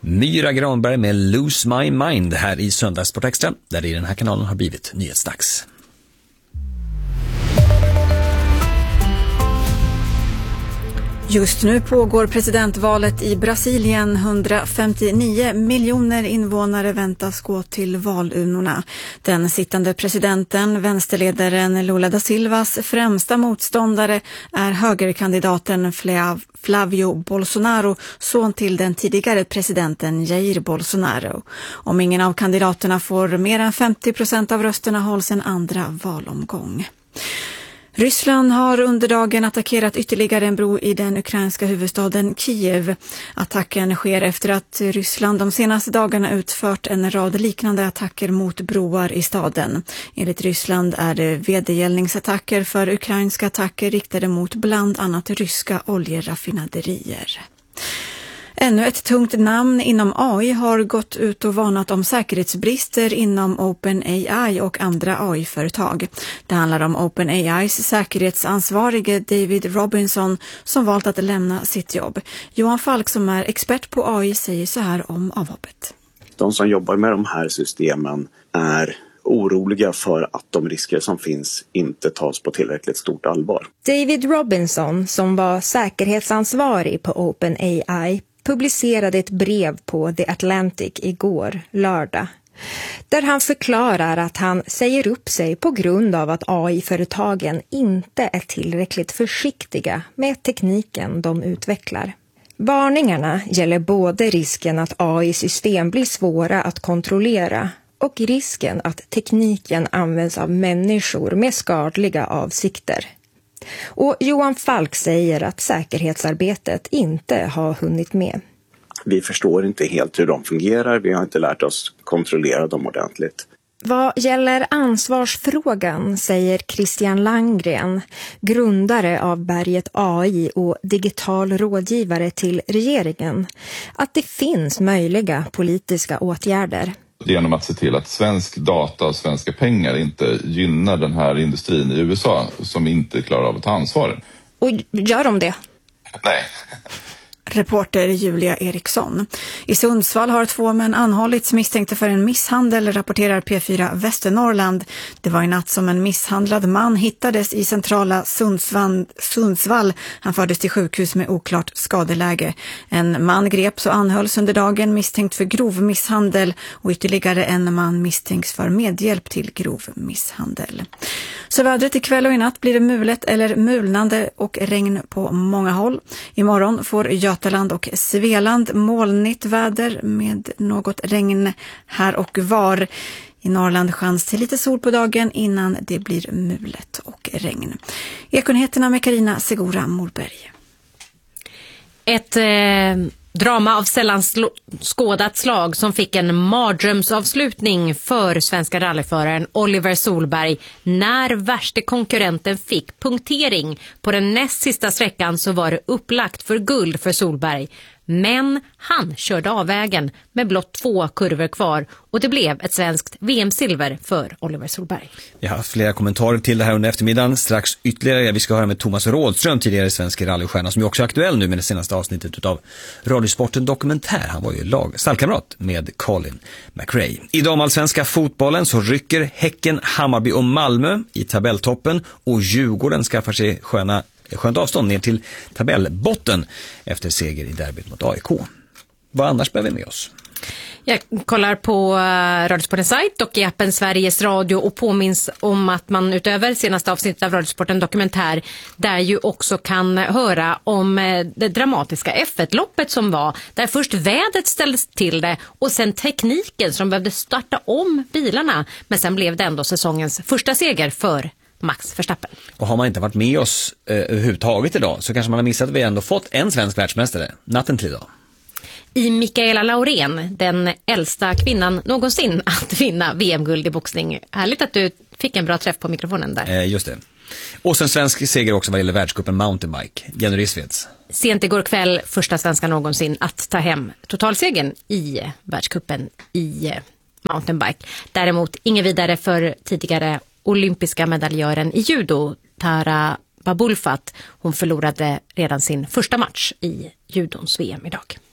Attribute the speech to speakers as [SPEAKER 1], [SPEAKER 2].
[SPEAKER 1] Myra Granberg med Lose My Mind här i Söndagssport Extra, där det i den här kanalen har blivit nyhetsdags.
[SPEAKER 2] Just nu pågår presidentvalet i Brasilien. 159 miljoner invånare väntas gå till valurnorna. Den sittande presidenten, vänsterledaren Lula da Silvas främsta motståndare är högerkandidaten Flavio Bolsonaro, son till den tidigare presidenten Jair Bolsonaro. Om ingen av kandidaterna får mer än 50% av rösterna hålls en andra valomgång. Ryssland har under dagen attackerat ytterligare en bro i den ukrainska huvudstaden Kiev. Attacken sker efter att Ryssland de senaste dagarna utfört en rad liknande attacker mot broar i staden. Enligt Ryssland är det vedergällningsattacker för ukrainska attacker riktade mot bland annat ryska oljeraffinaderier. Ännu ett tungt namn inom AI har gått ut och varnat om säkerhetsbrister inom OpenAI och andra AI-företag. Det handlar om OpenAIs säkerhetsansvarige David Robinson som valt att lämna sitt jobb. Johan Falk som är expert på AI säger så här om avhoppet.
[SPEAKER 3] De som jobbar med de här systemen är oroliga för att de risker som finns inte tas på tillräckligt stort allvar.
[SPEAKER 4] David Robinson, som var säkerhetsansvarig på OpenAI, publicerade ett brev på The Atlantic igår, lördag, där han förklarar att han säger upp sig på grund av att AI-företagen inte är tillräckligt försiktiga med tekniken de utvecklar. Varningarna gäller både risken att AI-system blir svåra att kontrollera och risken att tekniken används av människor med skadliga avsikter. Och Johan Falk säger att säkerhetsarbetet inte har hunnit med.
[SPEAKER 3] Vi förstår inte helt hur de fungerar, vi har inte lärt oss kontrollera dem ordentligt.
[SPEAKER 4] Vad gäller ansvarsfrågan säger Christian Langgren, grundare av Berget AI och digital rådgivare till regeringen, att det finns möjliga politiska åtgärder.
[SPEAKER 5] Genom att se till att svensk data och svenska pengar inte gynnar den här industrin i USA som inte klarar av att ta ansvar.
[SPEAKER 4] Och gör de det?
[SPEAKER 5] Nej.
[SPEAKER 2] Reporter Julia Eriksson. I Sundsvall har 2 män anhållits misstänkta för en misshandel, rapporterar P4 Västernorrland. Det var i natt som en misshandlad man hittades i centrala Sundsvall. Han fördes till sjukhus med oklart skadeläge. En man greps och anhölls under dagen misstänkt för grov misshandel och ytterligare en man misstänks för medhjälp till grov misshandel. Så vädret ikväll och i natt blir det mulet eller mulnande och regn på många håll. Imorgon får Götaland och Svealand molnigt väder med något regn här och var. I Norrland chans till lite sol på dagen innan det blir mulet och regn. Ekonheterna med Carina Segura Morberg.
[SPEAKER 6] Ett drama av sällan skådat slag som fick en mardrömsavslutning för svenska rallyföraren Oliver Solberg när värste konkurrenten fick punktering. På den näst sista sträckan så var det upplagt för guld för Solberg. Men han körde av vägen med blott 2 kurvor kvar och det blev ett svenskt VM-silver för Oliver Solberg.
[SPEAKER 1] Vi har haft flera kommentarer till det här under eftermiddagen. Strax ytterligare. Vi ska höra med Thomas Rådström, tidigare svensk rallystjärna, som är också aktuell nu med det senaste avsnittet av Radiosporten Dokumentär. Han var ju stallkamrat med Colin McRae. I damallsvenska fotbollen så rycker Häcken, Hammarby och Malmö i tabelltoppen och Djurgården skaffar sig skönt avstånd ner till tabellbotten efter seger i derbyt mot AIK. Vad annars behöver vi med oss?
[SPEAKER 6] Jag kollar på Radiosportens sajt och i appen Sveriges Radio och påminns om att man utöver senaste avsnittet av Radiosporten Dokumentär där ju också kan höra om det dramatiska F1-loppet som var, där först vädret ställdes till det och sen tekniken som behövde starta om bilarna, men sen blev det ändå säsongens första seger för Max Verstappen.
[SPEAKER 1] Och har man inte varit med oss överhuvudtaget idag så kanske man har missat att vi ändå fått en svensk världsmästare natten till idag.
[SPEAKER 6] I Mikaela Laurén, den äldsta kvinnan någonsin att vinna VM-guld i boxning. Härligt att du fick en bra träff på mikrofonen där.
[SPEAKER 1] Just det. Och sen svensk seger också vad gäller världscupen mountainbike. Jenny Rissveds.
[SPEAKER 6] Sent igår kväll första svenska någonsin att ta hem totalsegern i världscupen i mountainbike. Däremot ingen vidare för tidigare olympiska medaljören i judo, Tara Babulfat. Hon förlorade redan sin första match i judons VM idag.